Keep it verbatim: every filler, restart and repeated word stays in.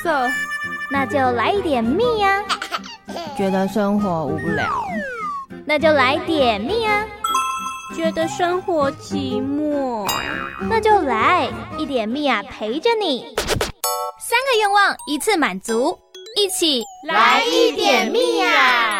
色， 那就来一点蜜呀。 觉得生活无聊， 那就来点蜜啊。 觉得生活寂寞， 那就来一点蜜啊，陪着你。三个愿望一次满足，一起来一点蜜啊！